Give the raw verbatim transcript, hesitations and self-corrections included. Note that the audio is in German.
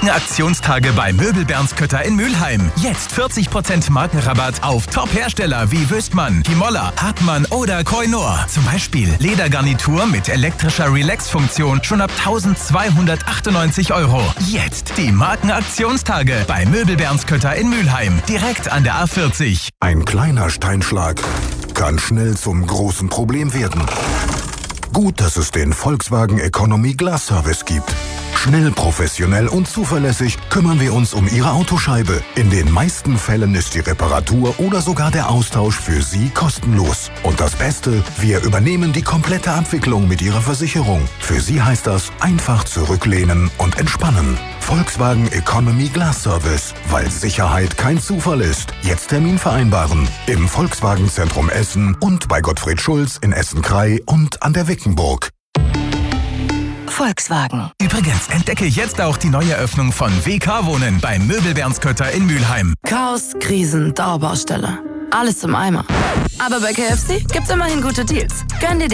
Markenaktionstage bei Möbel Bernskötter in Mülheim. Jetzt vierzig Prozent Markenrabatt auf Top-Hersteller wie Wüstmann, Himolla, Hartmann oder Koinor. Zum Beispiel Ledergarnitur mit elektrischer Relax-Funktion schon ab eintausendzweihundertachtundneunzig Euro. Jetzt die Markenaktionstage bei Möbel Bernskötter in Mülheim. Direkt an der A vierzig. Ein kleiner Steinschlag kann schnell zum großen Problem werden. Gut, dass es den Volkswagen Economy Glass Service gibt. Schnell, professionell und zuverlässig kümmern wir uns um Ihre Autoscheibe. In den meisten Fällen ist die Reparatur oder sogar der Austausch für Sie kostenlos. Und das Beste, wir übernehmen die komplette Abwicklung mit Ihrer Versicherung. Für Sie heißt das einfach zurücklehnen und entspannen. Volkswagen Economy Glass Service, weil Sicherheit kein Zufall ist. Jetzt Termin vereinbaren. Im Volkswagen Zentrum Essen und bei Gottfried Schulz in Essen-Krei und an der Wickenburg. Volkswagen. Übrigens, entdecke jetzt auch die Neueröffnung von W K Wohnen beim Möbel Bernskötter in Mülheim. Chaos, Krisen, Dauerbaustelle. Alles im Eimer. Aber bei K F C gibt's immerhin gute Deals. Gönn dir